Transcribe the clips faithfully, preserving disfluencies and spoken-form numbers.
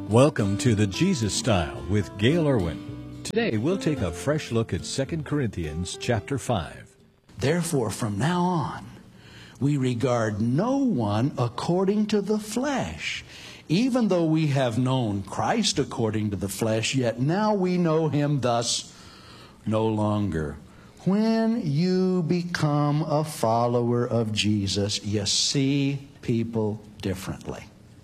Welcome to the Jesus Style with Gail Irwin. Today we'll take a fresh look at Second Corinthians chapter five. Therefore, from now on, we regard no one according to the flesh. Even though we have known Christ according to the flesh, yet now we know him thus no longer. When you become a follower of Jesus, you see people differently.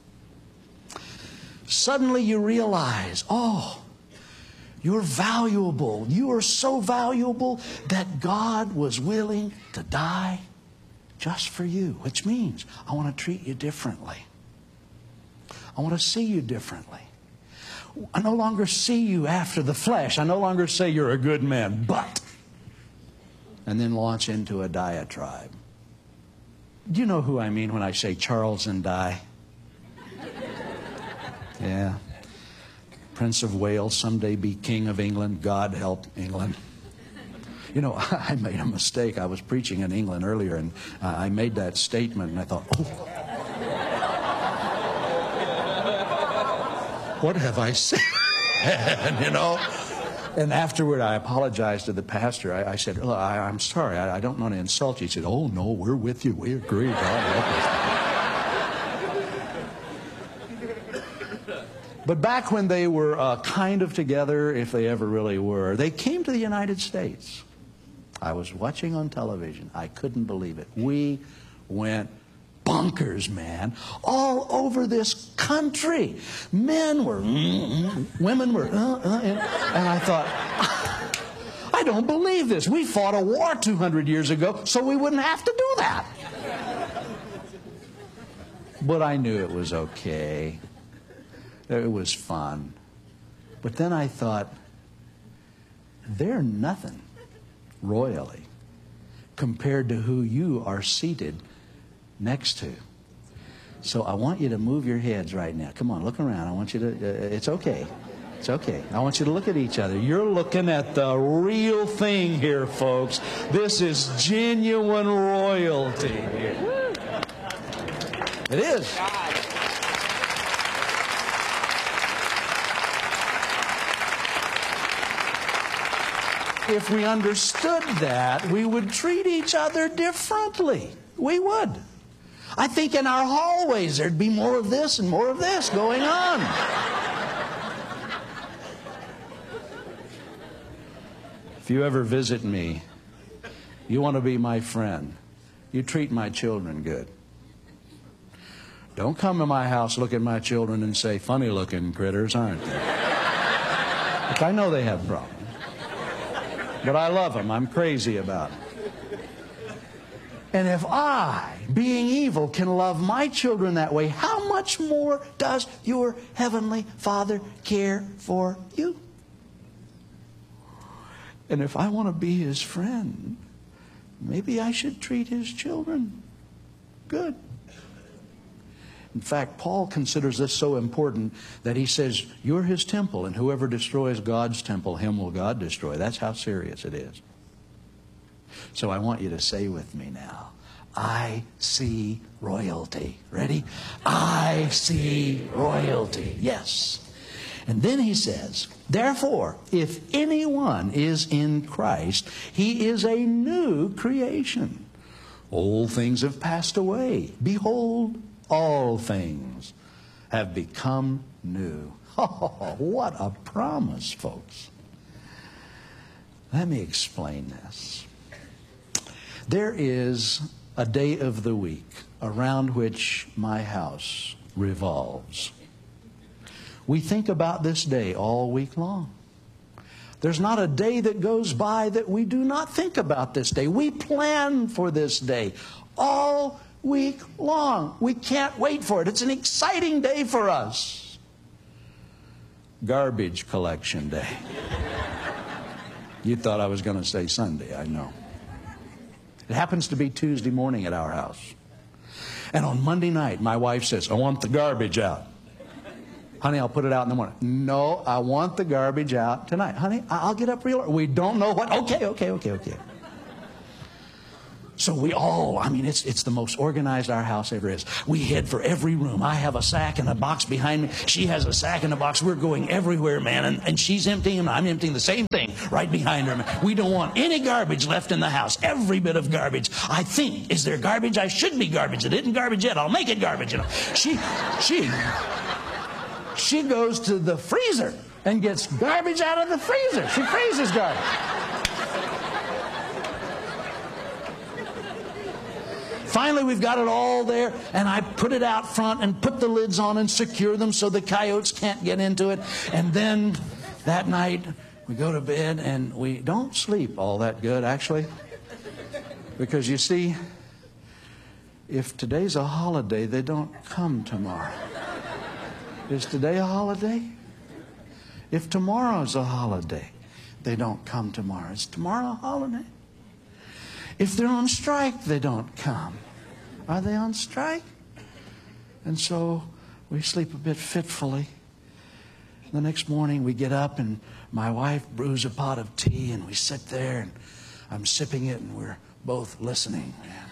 Suddenly you realize, oh, you're valuable. You are so valuable that God was willing to die just for you, which means I want to treat you differently. I want to see you differently. I no longer see you after the flesh. I no longer say you're a good man, but, and then launch into a diatribe. Do you know who I mean when I say Charles and Di? Yeah. Prince of Wales, someday be King of England. God help England. You know, I made a mistake. I was preaching in England earlier, and uh, I made that statement, and I thought, oh, what have I said? You know? And afterward, I apologized to the pastor. I, I said, Look, I, I'm sorry. I, I don't want to insult you. He said, oh, no, we're with you. We agree. God help us. But back when they were uh, kind of together, if they ever really were, they came to the United States. I was watching on television. I couldn't believe it. We went bonkers, man, all over this country. Men were, mm, mm, women were, uh, uh, and, and I thought, I don't believe this. We fought a war two hundred years ago so we wouldn't have to do that. But I knew it was okay. It was fun. But then I thought, they're nothing royally compared to who you are seated next to. So I want you to move your heads right now. Come on, look around. I want you to, uh, it's okay. It's okay. I want you to look at each other. You're looking at the real thing here, folks. This is genuine royalty here. It is. If we understood that, we would treat each other differently. We would. I think in our hallways there'd be more of this and more of this going on. If you ever visit me, you want to be my friend, you treat my children good. Don't come to my house, look at my children, and say, funny looking critters, aren't they? Look, I know they have problems. But I love them. I'm crazy about them. And if I, being evil, can love my children that way, how much more does your Heavenly Father care for you? And if I want to be His friend, maybe I should treat His children good. In fact, Paul considers this so important that he says, you're His temple, and whoever destroys God's temple, him will God destroy. That's how serious it is. So I want you to say with me now, I see royalty. Ready? I see royalty. Yes. And then he says, therefore, if anyone is in Christ, he is a new creation. Old things have passed away. Behold, all things have become new. Oh, what a promise, folks. Let me explain this. There is a day of the week around which my house revolves. We think about this day all week long. There's not a day that goes by that we do not think about this day. We plan for this day all week long. We can't wait for it. It's an exciting day for us. Garbage collection day. You thought I was going to say Sunday, I know. It happens to be Tuesday morning at our house. And on Monday night, my wife says, I want the garbage out. Honey, I'll put it out in the morning. No, I want the garbage out tonight. Honey, I'll get up real early. We don't know what. Okay, okay, okay, okay. So we all, I mean, it's it's the most organized our house ever is. We head for every room. I have a sack and a box behind me. She has a sack and a box. We're going everywhere, man. And, and she's emptying and I'm emptying the same thing right behind her. We don't want any garbage left in the house. Every bit of garbage. I think, is there garbage? I should be garbage. It isn't garbage yet. I'll make it garbage. You know. She, she, she goes to the freezer and gets garbage out of the freezer. She freezes garbage. Finally, we've got it all there, and I put it out front and put the lids on and secure them so the coyotes can't get into it. And then that night, we go to bed, and we don't sleep all that good, actually. Because you see, if today's a holiday, they don't come tomorrow. Is today a holiday? If tomorrow's a holiday, they don't come tomorrow. Is tomorrow a holiday? If they're on strike, they don't come. Are they on strike? And so we sleep a bit fitfully. The next morning we get up and my wife brews a pot of tea and we sit there and I'm sipping it and we're both listening.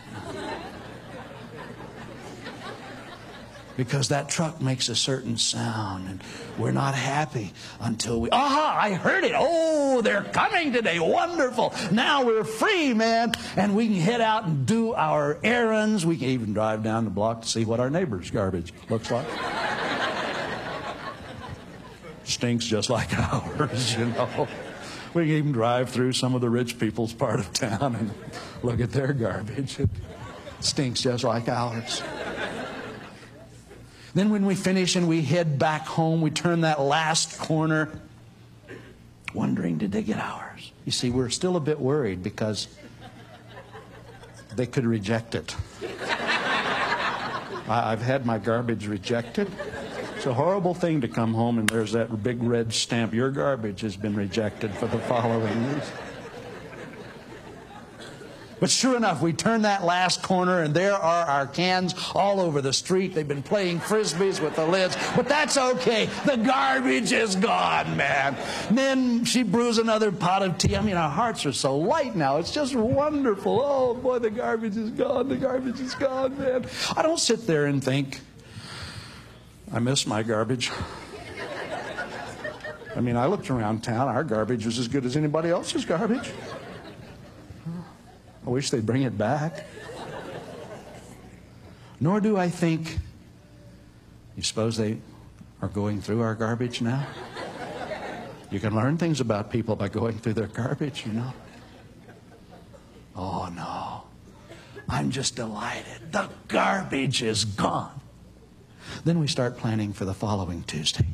Because that truck makes a certain sound and we're not happy until we, aha, I heard it. Oh, they're coming today. Wonderful. Now we're free, man. And we can head out and do our errands. We can even drive down the block to see what our neighbor's garbage looks like. Stinks just like ours, you know. We can even drive through some of the rich people's part of town and look at their garbage. It stinks just like ours. Then when we finish and we head back home, we turn that last corner, wondering, did they get ours? You see, we're still a bit worried because they could reject it. I've had my garbage rejected. It's a horrible thing to come home and there's that big red stamp. Your garbage has been rejected for the following weeks. But sure enough, we turn that last corner and there are our cans all over the street. They've been playing frisbees with the lids, but that's okay. The garbage is gone, man. And then she brews another pot of tea. I mean, our hearts are so light now. It's just wonderful. Oh, boy, the garbage is gone. The garbage is gone, man. I don't sit there and think, I miss my garbage. I mean, I looked around town. Our garbage was as good as anybody else's garbage. I wish they'd bring it back. Nor do I think, you suppose they are going through our garbage now? You can learn things about people by going through their garbage, you know. Oh, no. I'm just delighted. The garbage is gone. Then we start planning for the following Tuesday.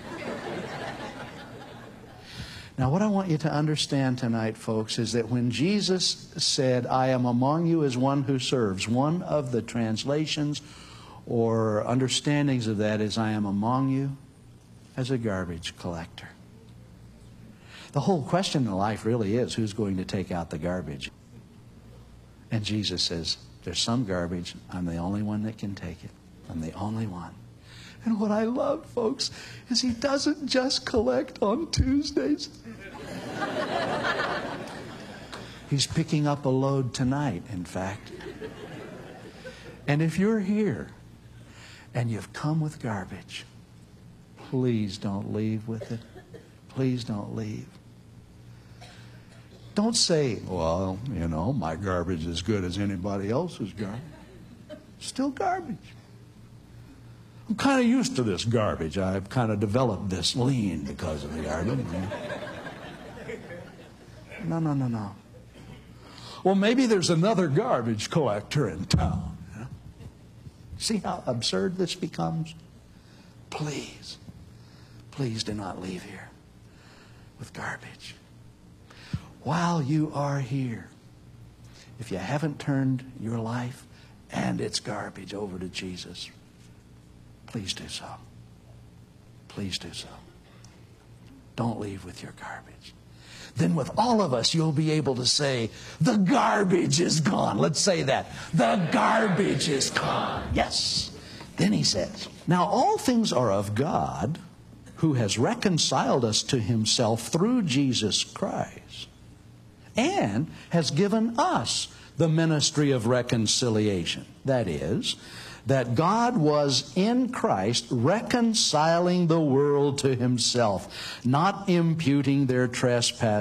Now, what I want you to understand tonight, folks, is that when Jesus said, I am among you as one who serves, one of the translations or understandings of that is, I am among you as a garbage collector. The whole question in life really is, who's going to take out the garbage? And Jesus says, there's some garbage. I'm the only one that can take it. I'm the only one. And what I love, folks, is he doesn't just collect on Tuesdays. He's picking up a load tonight, in fact. And if you're here and you've come with garbage, please don't leave with it. Please don't leave. Don't say, well, you know, my garbage is as good as anybody else's garbage. Still garbage. I'm kind of used to this garbage. I've kind of developed this lean because of the garbage. No, no, no, no. Well, maybe there's another garbage collector in town. You know? See how absurd this becomes? Please, please do not leave here with garbage. While you are here, if you haven't turned your life and its garbage over to Jesus, please do so. Please do so. Don't leave with your garbage. Then with all of us, you'll be able to say, the garbage is gone. Let's say that. The garbage is gone. Yes. Then he says, now all things are of God, who has reconciled us to himself through Jesus Christ, and has given us the ministry of reconciliation. That is, that God was in Christ reconciling the world to himself, not imputing their trespass